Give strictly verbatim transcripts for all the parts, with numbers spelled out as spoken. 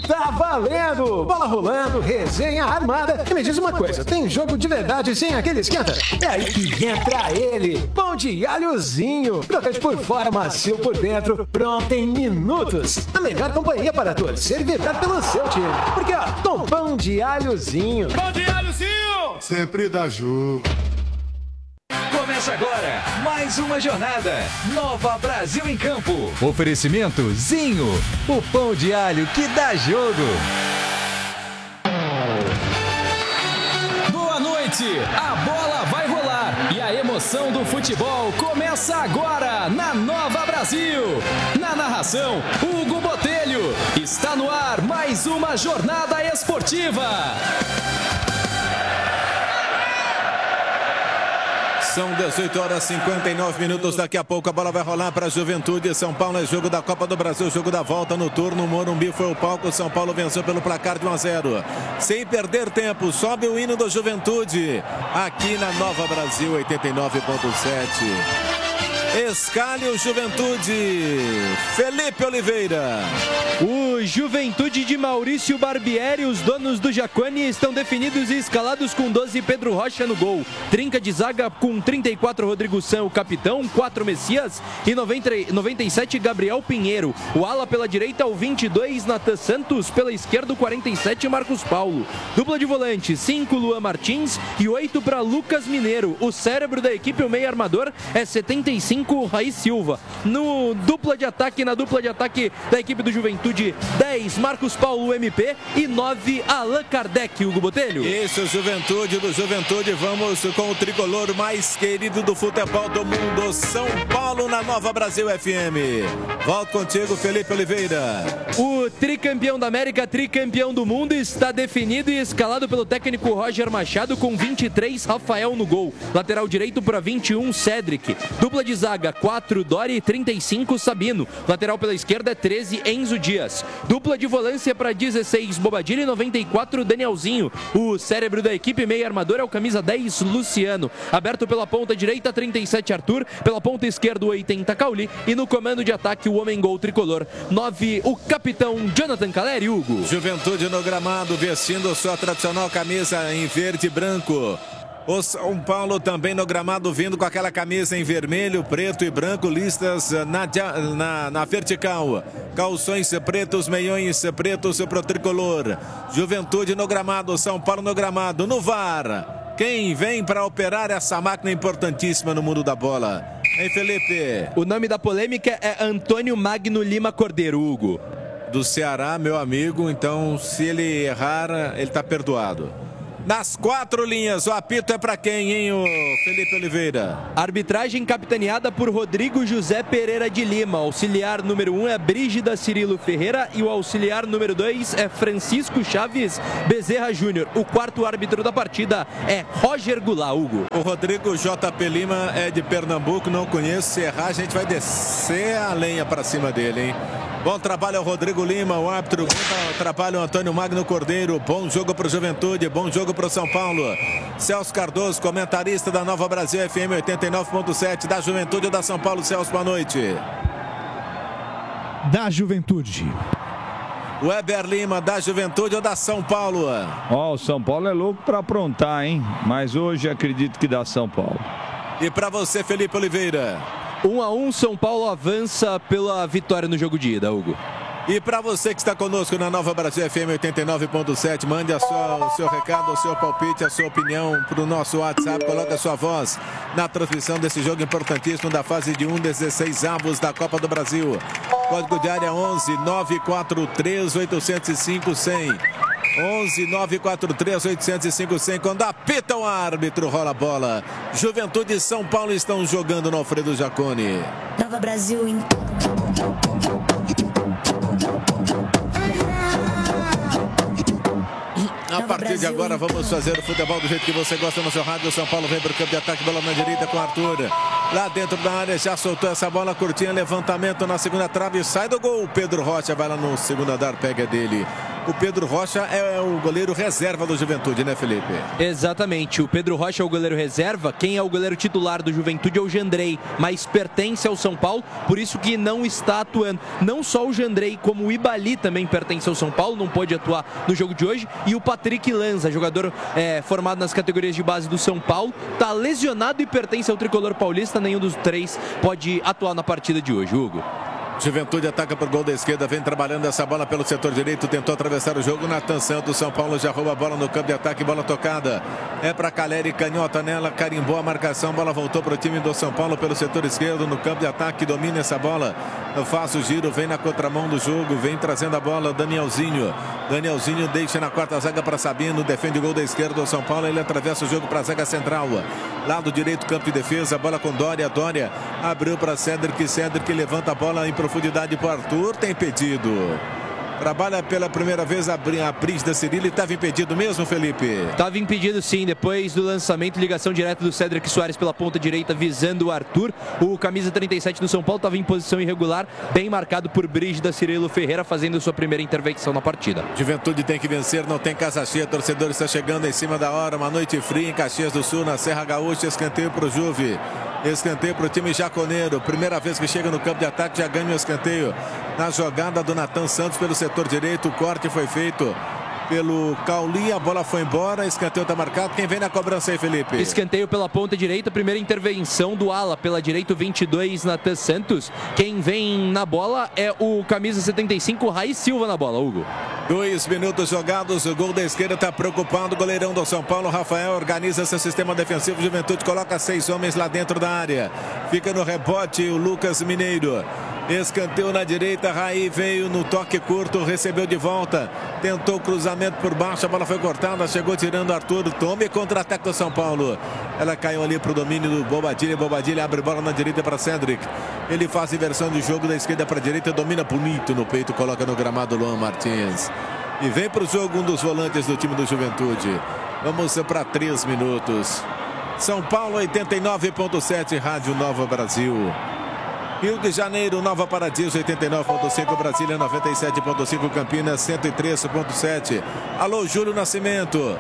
Tá valendo! Bola rolando, resenha armada. E me diz uma coisa, tem jogo de verdade sem aquele esquenta? É aí que entra ele, pão de alhozinho. Crocante por fora, macio por dentro, pronto em minutos. A melhor companhia para torcer e vibrar pelo seu time. Porque, ó, com pão de alhozinho. Pão de alhozinho! Sempre dá jogo. Começa agora mais uma jornada. Nova Brasil em Campo. Oferecimento Zinho, o pão de alho que dá jogo. Boa noite, a bola vai rolar e a emoção do futebol começa agora na Nova Brasil. Na narração, Hugo Botelho. Está no ar mais uma jornada esportiva. São dezoito horas e cinquenta e nove minutos. Daqui a pouco a bola vai rolar para a Juventude. São Paulo é jogo da Copa do Brasil, jogo da volta no turno. O Morumbi foi o palco. São Paulo venceu pelo placar de um a zero. Sem perder tempo, sobe o hino da Juventude aqui na Nova Brasil oitenta e nove ponto sete. Escale o Juventude, Felipe Oliveira. O Juventude de Maurício Barbieri, os donos do Jacone, estão definidos e escalados com doze Pedro Rocha no gol. Trinca de zaga com trinta e quatro Rodrigo San, o capitão, quatro Messias e noventa, noventa e sete Gabriel Pinheiro. O ala pela direita, o vinte e dois Natan Santos, pela esquerda o quarenta e sete Marcos Paulo. Dupla de volante, cinco Luan Martins e oito para Lucas Mineiro. O cérebro da equipe, o meio armador, é setenta e cinco Raí Silva. No dupla de ataque, na dupla de ataque da equipe do Juventude, dez Marcos Paulo M P e nove Allan Kardec, Hugo Botelho. Isso, Juventude do Juventude. Vamos com o tricolor mais querido do futebol do mundo, São Paulo, na Nova Brasil F M. Volto contigo, Felipe Oliveira. O tricampeão da América, tricampeão do mundo, está definido e escalado pelo técnico Roger Machado com vinte e três Rafael no gol. Lateral direito para vinte e um Cedric. Dupla de zaga, quatro Dori e trinta e cinco Sabino. Lateral pela esquerda, treze Enzo Dias. Dupla de volância para dezesseis Bobadilha e noventa e quatro Danielzinho. O cérebro da equipe, meio armador, é o camisa dez Luciano. Aberto pela ponta direita, trinta e sete Arthur. Pela ponta esquerda, oitenta Cauli. E no comando de ataque, o homem gol tricolor, nove o capitão Jonathan Caleri, Hugo. Juventude no gramado, vestindo sua tradicional camisa em verde e branco. O São Paulo também no gramado, vindo com aquela camisa em vermelho, preto e branco, listas na, na, na vertical. Calções pretos, meiões pretos pro tricolor. Juventude no gramado, São Paulo no gramado, no V A R. Quem vem para operar essa máquina importantíssima no mundo da bola? Hein, Felipe? O nome da polêmica é Antônio Magno Lima Cordeiro, Hugo. Do Ceará, meu amigo, então se ele errar, ele tá perdoado. Nas quatro linhas, o apito é para quem, hein, o Felipe Oliveira? Arbitragem capitaneada por Rodrigo José Pereira de Lima. Auxiliar número um é Brígida Cirilo Ferreira e o auxiliar número dois é Francisco Chaves Bezerra Júnior. O quarto árbitro da partida é Roger Goulart, Hugo. O Rodrigo J P Lima é de Pernambuco, não conheço. Se errar, a gente vai descer a lenha para cima dele, hein? Bom trabalho ao Rodrigo Lima, o árbitro. Bom trabalho ao Antônio Magno Cordeiro. Bom jogo para o Juventude, bom jogo para o São Paulo. Celso Cardoso, comentarista da Nova Brasil F M oitenta e nove ponto sete, da Juventude ou da São Paulo. Celso, boa noite. Da Juventude. Weber Lima, da Juventude ou da São Paulo? Ó, oh, o São Paulo é louco para aprontar, hein? Mas hoje acredito que dá São Paulo. E para você, Felipe Oliveira? um a um, São Paulo avança pela vitória no jogo de ida, Hugo. E para você que está conosco na Nova Brasil F M oitenta e nove ponto sete, mande a sua, o seu recado, o seu palpite, a sua opinião para o nosso WhatsApp. Coloque a sua voz na transmissão desse jogo importantíssimo da fase de um, dezesseis avos da Copa do Brasil. Código de área onze nove quatro três oito zero cinco cem. onze nove quatro três oito zero cinco cem. Quando apita o árbitro, rola a bola. Juventude e São Paulo estão jogando no Alfredo Jaconi. Nova Brasil em... A partir de agora vamos fazer o futebol do jeito que você gosta no seu rádio. São Paulo vem para o campo de ataque, bola na direita com Arthur. Lá dentro da área já soltou essa bola curtinha, levantamento na segunda trave, sai do gol. Pedro Rocha vai lá no segundo andar, pega dele. o Pedro Rocha é o goleiro reserva do Juventude, né, Felipe? Exatamente, o Pedro Rocha é o goleiro reserva, quem é o goleiro titular do Juventude é o Jandrei, mas pertence ao São Paulo, por isso que não está atuando. Não só o Jandrei, como o Ibali também pertence ao São Paulo, não pôde atuar no jogo de hoje, e o Patrick Lanza, jogador é, formado nas categorias de base do São Paulo, está lesionado e pertence ao tricolor paulista, nenhum dos três pode atuar na partida de hoje, Hugo. Juventude ataca por gol da esquerda, vem trabalhando essa bola pelo setor direito, tentou atravessar o jogo. Natan Santos, São Paulo já rouba a bola no campo de ataque, bola tocada. É para Caleri, canhota nela, carimbou a marcação, bola voltou para o time do São Paulo pelo setor esquerdo, no campo de ataque, domina essa bola, faz o giro, vem na contramão do jogo, vem trazendo a bola, Danielzinho. Danielzinho deixa na quarta zaga para Sabino, defende o gol da esquerda do São Paulo, ele atravessa o jogo para a zaga central. Lado direito, campo de defesa, bola com Dória, Dória abriu para Cedric, Cedric levanta a bola em profundidade para o Arthur, tem impedido. Trabalha pela primeira vez a Brígida Cirilli, estava impedido mesmo, Felipe? Estava impedido sim, depois do lançamento, ligação direta do Cedric Soares pela ponta direita, visando o Arthur. O camisa trinta e sete do São Paulo estava em posição irregular, bem marcado por Brígida Cirilo Ferreira, fazendo sua primeira intervenção na partida. Juventude tem que vencer, não tem casa cheia, torcedor está chegando em cima da hora, uma noite fria em Caxias do Sul, na Serra Gaúcha, escanteio para o Juve. Escanteio para o time jaconeiro. Primeira vez que chega no campo de ataque, já ganha o escanteio. Na jogada do Natan Santos pelo setor direito. O corte foi feito pelo Cauli. A bola foi embora. Escanteio está marcado. Quem vem na cobrança aí, Felipe? Escanteio pela ponta direita. Primeira intervenção do ala pela direita, vinte e dois, Natan Santos. Quem vem na bola é o camisa setenta e cinco, Raí Silva na bola, Hugo. Dois minutos jogados, o gol da esquerda está preocupado, o goleirão do São Paulo, Rafael, organiza seu sistema defensivo, Juventude coloca seis homens lá dentro da área, fica no rebote o Lucas Mineiro, escanteio na direita, Raí veio no toque curto, recebeu de volta, tentou cruzamento por baixo, a bola foi cortada, chegou tirando Arthur, tome contra-ataque do São Paulo, ela caiu ali para o domínio do Bobadilha, Bobadilha abre bola na direita para Cedric, ele faz inversão de jogo da esquerda para a direita, domina bonito no peito, coloca no gramado Luan Martins. E vem para o jogo um dos volantes do time do Juventude. Vamos para três minutos. São Paulo oitenta e nove ponto sete, Rádio Nova Brasil. Rio de Janeiro, Nova Paradiso oitenta e nove ponto cinco, Brasília noventa e sete ponto cinco, Campinas cento e três ponto sete. Alô, Júlio Nascimento.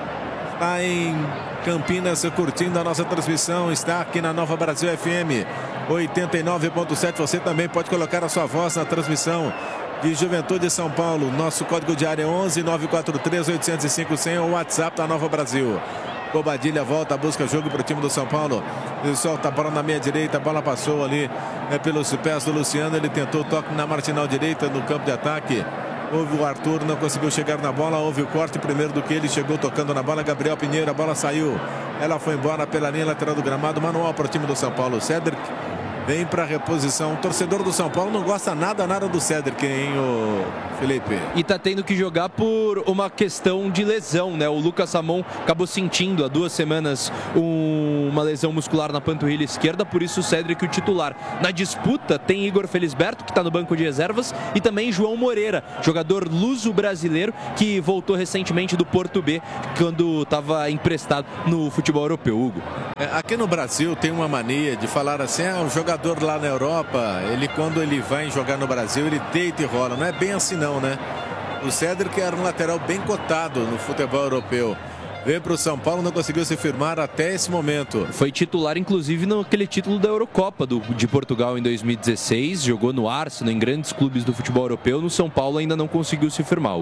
Está em Campinas curtindo a nossa transmissão. Está aqui na Nova Brasil F M oitenta e nove ponto sete. Você também pode colocar a sua voz na transmissão de Juventude São Paulo. Nosso código de área é onze nove quatro três oito zero cinco cem, o WhatsApp da Nova Brasil. Bobadilha volta, busca jogo para o time do São Paulo. Ele solta a bola na meia direita, a bola passou ali é, pelos pés do Luciano. Ele tentou o toque na marginal direita no campo de ataque. Houve o Arthur, não conseguiu chegar na bola. Houve o corte primeiro do que ele chegou tocando na bola. Gabriel Pinheiro, a bola saiu. Ela foi embora pela linha lateral do gramado. Manual para o time do São Paulo. Cedric vem para reposição. O torcedor do São Paulo não gosta nada, nada do Cedric, hein, o Felipe? E tá tendo que jogar por uma questão de lesão, né? O Lucas Samon acabou sentindo há duas semanas um, uma lesão muscular na panturrilha esquerda, por isso o Cedric o titular. Na disputa tem Igor Felisberto, que está no banco de reservas, e também João Moreira, jogador luso-brasileiro, que voltou recentemente do Porto B, quando estava emprestado no futebol europeu, Hugo. É, aqui no Brasil tem uma mania de falar assim, ah, o jogador lá na Europa, ele quando ele vai jogar no Brasil, ele deita e rola. Não é bem assim não, né? O Cedric era um lateral bem cotado no futebol europeu. Veio para o São Paulo, não conseguiu se firmar até esse momento. Foi titular, inclusive, naquele título da Eurocopa do, de Portugal em dois mil e dezesseis. Jogou no Arsenal, em grandes clubes do futebol europeu. No São Paulo ainda não conseguiu se firmar.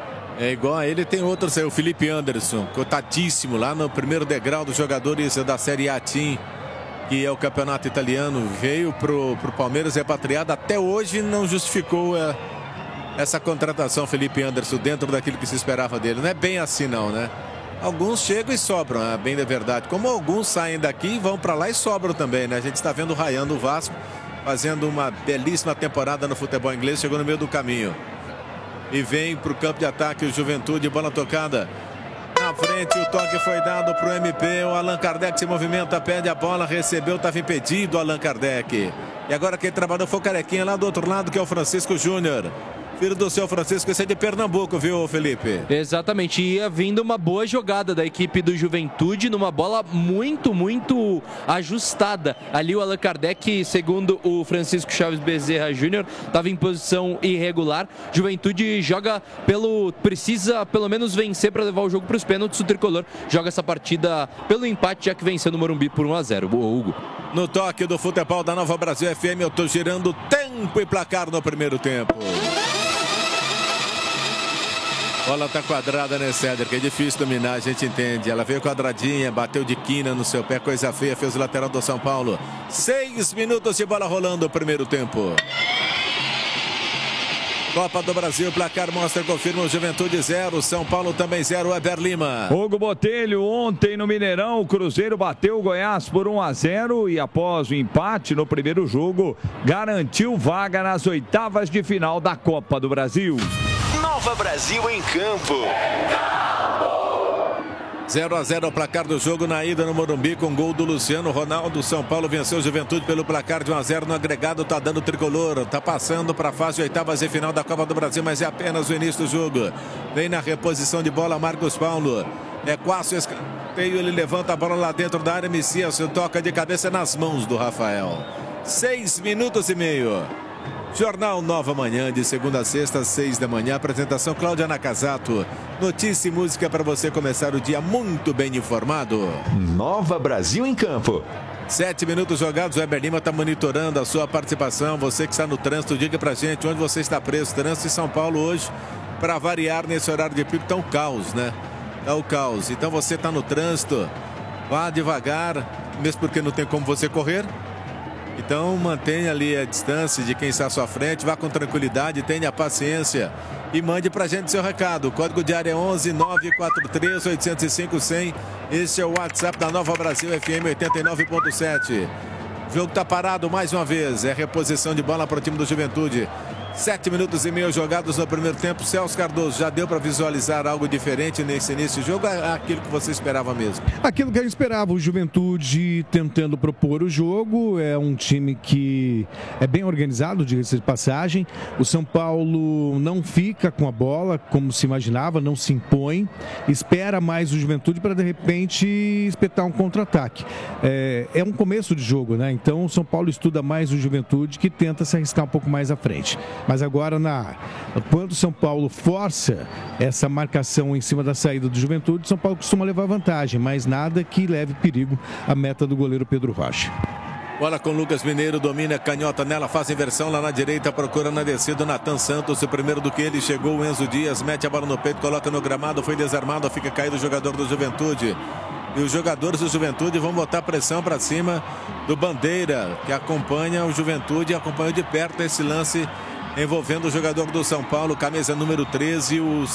É igual a ele, tem outros, o Felipe Anderson, cotadíssimo lá no primeiro degrau dos jogadores da Série A Team, que é o campeonato italiano. Veio pro, pro Palmeiras repatriado. Até hoje não justificou é, essa contratação, Felipe Anderson, dentro daquilo que se esperava dele. Não é bem assim não, né? Alguns chegam e sobram, é bem da verdade. Como alguns saem daqui e vão para lá e sobram também, né? A gente está vendo o Ryan do Vasco fazendo uma belíssima temporada no futebol inglês. Chegou no meio do caminho. E vem para o campo de ataque o Juventude, bola tocada. Na frente, o toque foi dado para o M P. O Allan Kardec se movimenta, pede a bola, recebeu, estava impedido o Allan Kardec. E agora quem trabalhou foi o carequinha lá do outro lado, que é o Francisco Júnior. Filho do seu Francisco, esse é de Pernambuco, viu, Felipe? Exatamente, ia vindo uma boa jogada da equipe do Juventude, numa bola muito, muito ajustada. Ali o Allan Kardec, segundo o Francisco Chaves Bezerra Júnior, estava em posição irregular. Juventude joga pelo... precisa pelo menos vencer para levar o jogo para os pênaltis. O Tricolor joga essa partida pelo empate, já que venceu no Morumbi por um a zero. Boa, Hugo. No toque do futebol da Nova Brasil F M, eu tô girando tempo e placar no primeiro tempo. Bola tá quadrada, né, Cédric? Que é difícil dominar, a gente entende. Ela veio quadradinha, bateu de quina no seu pé, coisa feia, fez o lateral do São Paulo. Seis minutos de bola rolando o primeiro tempo. Copa do Brasil, placar mostra, confirma o Juventude zero, São Paulo também zero, Weber Lima. Hugo Botelho, ontem no Mineirão, o Cruzeiro bateu o Goiás por um a zero e após o empate no primeiro jogo, garantiu vaga nas oitavas de final da Copa do Brasil. Nova Brasil em campo. zero a zero o placar do jogo na ida no Morumbi com gol do Luciano Ronaldo. São Paulo venceu o Juventude pelo placar de um a zero no agregado, tá dando tricolor, tá passando para a fase de oitavas e final da Copa do Brasil, mas é apenas o início do jogo. Vem na reposição de bola Marcos Paulo. É quase escanteio, ele levanta a bola lá dentro da área, Messias toca de cabeça nas mãos do Rafael. Seis minutos e meio. Jornal Nova Manhã, de segunda a sexta, às seis da manhã. Apresentação Cláudia Nakazato. Notícia e música para você começar o dia muito bem informado. Nova Brasil em campo. Sete minutos jogados, o Weber Lima está monitorando a sua participação. Você que está no trânsito, diga pra gente onde você está preso. Trânsito em São Paulo hoje, para variar nesse horário de pico, tá um caos, né? Tá o caos. Então você está no trânsito, vá devagar, mesmo porque não tem como você correr. Então mantenha ali a distância de quem está à sua frente, vá com tranquilidade, tenha paciência e mande pra gente seu recado. O código de área é onze nove quatro três oito zero cinco cem. Este é o WhatsApp da Nova Brasil F M oitenta e nove ponto sete. O jogo tá parado mais uma vez, é reposição de bola para o time do Juventude. Sete minutos e meio jogados no primeiro tempo. Celso Cardoso, já deu para visualizar algo diferente nesse início do jogo? É aquilo que você esperava mesmo? Aquilo que a gente esperava, o Juventude tentando propor o jogo. É um time que é bem organizado, diga-se de passagem. O São Paulo não fica com a bola como se imaginava, não se impõe. Espera mais o Juventude para de repente espetar um contra-ataque. É, é um começo de jogo, né? Então o São Paulo estuda mais o Juventude, que tenta se arriscar um pouco mais à frente. Mas agora, na, quando o São Paulo força essa marcação em cima da saída do Juventude, o São Paulo costuma levar vantagem, mas nada que leve perigo à meta do goleiro Pedro Rocha. Bola com Lucas Mineiro, domina, canhota nela, faz inversão lá na direita, procura na descida o Natan Santos, o primeiro do que ele chegou, o Enzo Dias, mete a bola no peito, coloca no gramado, foi desarmado, fica caído o jogador do Juventude. E os jogadores do Juventude vão botar pressão para cima do Bandeira, que acompanha o Juventude e acompanhou de perto esse lance envolvendo o jogador do São Paulo, camisa número treze, o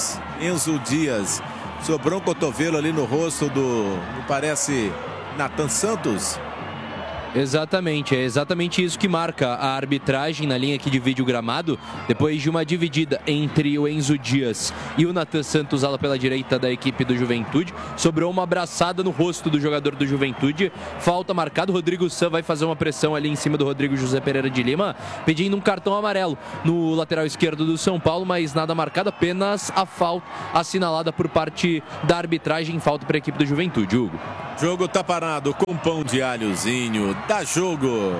Enzo Dias. Sobrou um cotovelo ali no rosto do, parece, Natan Santos. Exatamente, é exatamente isso que marca a arbitragem na linha que divide o gramado. Depois de uma dividida entre o Enzo Dias e o Natan Santos, ala pela direita da equipe do Juventude, sobrou uma abraçada no rosto do jogador do Juventude. Falta marcada, o Rodrigo San vai fazer uma pressão ali em cima do Rodrigo José Pereira de Lima, pedindo um cartão amarelo no lateral esquerdo do São Paulo, mas nada marcado, apenas a falta assinalada por parte da arbitragem, falta para a equipe do Juventude, Hugo. Jogo tá parado com pão de alhozinho. Dá jogo.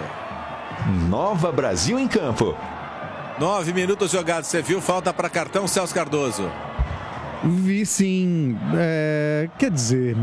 Nova Brasil em campo. Nove minutos jogados. Você viu? Falta para cartão, Celso Cardoso. Vi sim. É, quer dizer...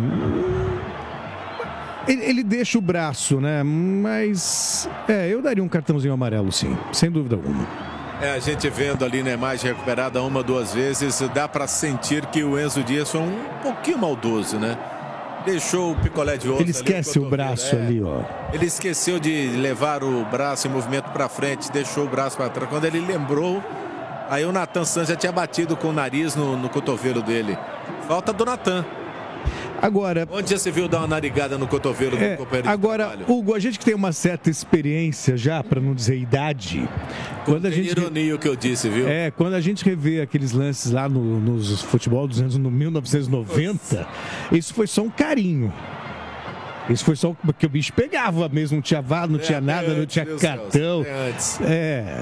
Ele, ele deixa o braço, né? Mas... É, eu daria um cartãozinho amarelo, sim. Sem dúvida alguma. É, a gente vendo ali na imagem recuperada uma, duas vezes, dá para sentir que o Enzo Dias foi um pouquinho maldoso, né? Deixou o picolé de osso. Ele esquece ali, o braço é, ali, ó. Ele esqueceu de levar o braço em movimento para frente, deixou o braço para trás. Quando ele lembrou, aí o Natan Santos já tinha batido com o nariz no, no cotovelo dele. Falta do Natan. Agora... Onde já se viu dar uma narigada no cotovelo é, do companheiro de Agora, trabalho? Hugo, a gente que tem uma certa experiência já, para não dizer idade... Quando a gente, ironia o que eu disse, viu? É, quando a gente revê aqueles lances lá no, nos futebol dos anos no mil novecentos e noventa, isso foi só um carinho. Isso foi só porque o bicho pegava mesmo, não tinha vado, não é, tinha nada, antes, não tinha cartão. Deus, é...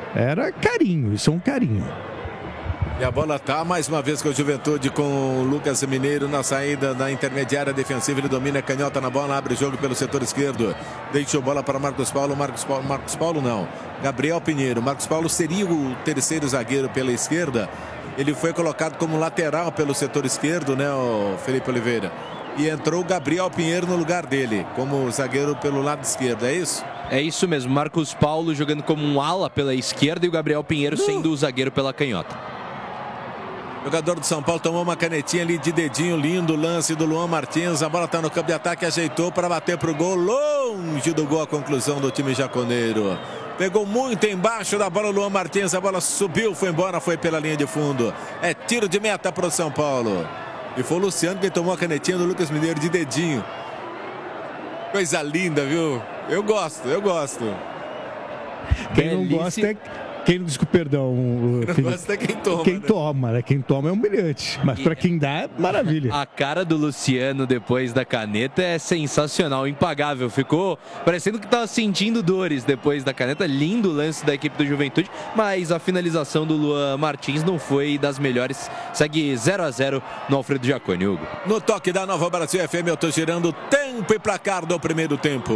Era carinho, isso é um carinho. E a bola tá mais uma vez com o Juventude, com o Lucas Mineiro na saída da intermediária defensiva. Ele domina a canhota na bola, abre o jogo pelo setor esquerdo. Deixou bola para Marcos Paulo. Marcos Paulo, Marcos Paulo não. Gabriel Pinheiro. Marcos Paulo seria o terceiro zagueiro pela esquerda. Ele foi colocado como lateral pelo setor esquerdo, né, o Felipe Oliveira? E entrou o Gabriel Pinheiro no lugar dele, como zagueiro pelo lado esquerdo, é isso? É isso mesmo. Marcos Paulo jogando como um ala pela esquerda e o Gabriel Pinheiro sendo o zagueiro pela canhota. O jogador do São Paulo tomou uma canetinha ali de dedinho, lindo lance do Luan Martins. A bola está no campo de ataque, ajeitou para bater para o gol. Longe do gol a conclusão do time jaconeiro. Pegou muito embaixo da bola o Luan Martins. A bola subiu, foi embora, foi pela linha de fundo. É tiro de meta para o São Paulo. E foi o Luciano que tomou a canetinha do Lucas Mineiro de dedinho. Coisa linda, viu? Eu gosto, eu gosto. Quem não gosta é... Quem, desculpa, perdão. Quem não gosta é quem toma. Quem né? toma, né? Quem toma é humilhante. Mas para quem dá, é maravilha. A cara do Luciano depois da caneta é sensacional, impagável. Ficou parecendo que estava sentindo dores depois da caneta. Lindo lance da equipe do Juventude, mas a finalização do Luan Martins não foi das melhores. Segue zero a zero no Alfredo Jaconi, Hugo. No toque da Nova Brasil F M, eu estou girando tempo e placar do primeiro tempo.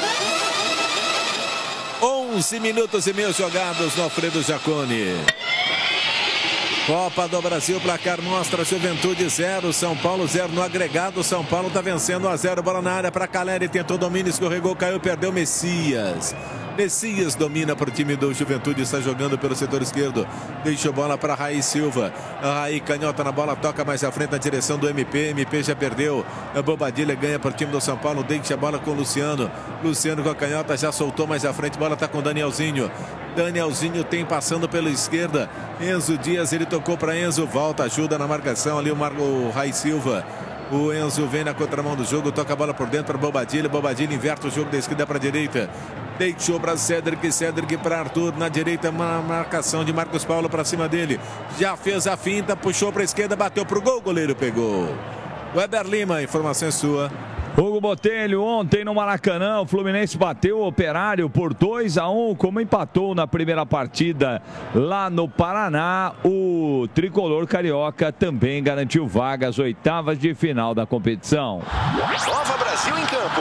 onze minutos e meio jogados no Alfredo Jaconi. Copa do Brasil, placar mostra Juventude zero, São Paulo zero no agregado. São Paulo está vencendo um a zero, bola na área para Caleri, tentou domínio, escorregou, caiu, perdeu Messias. Messias domina para o time do Juventude, está jogando pelo setor esquerdo. Deixa a bola para Raí Silva. A Raí canhota na bola, toca mais à frente na direção do M P. M P já perdeu. A Bobadilha ganha para o time do São Paulo. Deixa a bola com o Luciano. Luciano com a canhota já soltou mais à frente. Bola está com o Danielzinho. Danielzinho tem passando pela esquerda. Enzo Dias, ele tocou para Enzo. Volta, ajuda na marcação ali o, Mar... o Raí Silva. O Enzo vem na contramão do jogo, toca a bola por dentro para Bobadilha. Bobadilha inverte o jogo da esquerda para a direita. Deixou para Cédric, Cédric para Arthur. Na direita, uma marcação de Marcos Paulo para cima dele. Já fez a finta, puxou para a esquerda, bateu para o gol, o goleiro pegou. Weber Lima, informação é sua. Hugo Botelho, ontem no Maracanã, o Fluminense bateu o Operário por dois a um, como empatou na primeira partida lá no Paraná. O tricolor carioca também garantiu vaga às oitavas de final da competição. Nova Brasil em campo.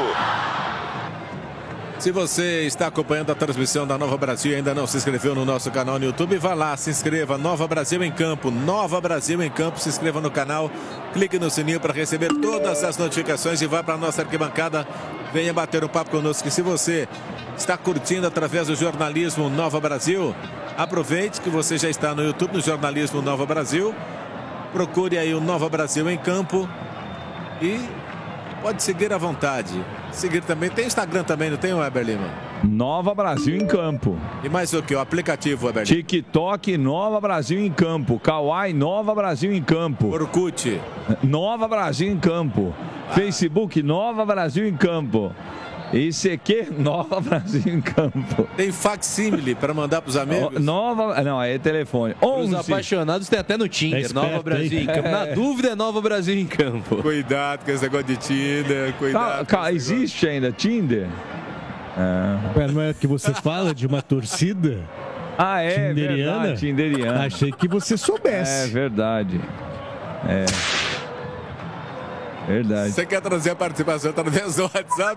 Se você está acompanhando a transmissão da Nova Brasil e ainda não se inscreveu no nosso canal no YouTube, vá lá, se inscreva. Nova Brasil em Campo, Nova Brasil em Campo, se inscreva no canal, clique no sininho para receber todas as notificações e vá para a nossa arquibancada. Venha bater um papo conosco. E se você está curtindo através do jornalismo Nova Brasil, aproveite que você já está no YouTube, no jornalismo Nova Brasil. Procure aí o Nova Brasil em Campo e pode seguir à vontade. Seguir também. Tem Instagram também, não tem, o Weber Lima? Nova Brasil em Campo. E mais o que? O aplicativo, Weber Lima? TikTok, Nova Brasil em Campo. Kawaii, Nova Brasil em Campo. Orkut. Nova Brasil em Campo. Ah. Facebook, Nova Brasil em Campo. I C Q, Nova Brasil em Campo. Tem facsímile para mandar para os amigos? Nova, não, é telefone. onze. Os apaixonados tem até no Tinder, é esperto, Nova Brasil hein? Em Campo. Na dúvida é Nova Brasil em Campo. Cuidado com esse negócio de Tinder, cuidado. Ca, ca, existe negócio. Ainda Tinder? É. Não é que você fala de uma torcida? Ah, é tinderiana? Verdade, tinderiana. Achei que você soubesse. É verdade. É. Verdade. Você quer trazer a participação? Tá no mesmo WhatsApp?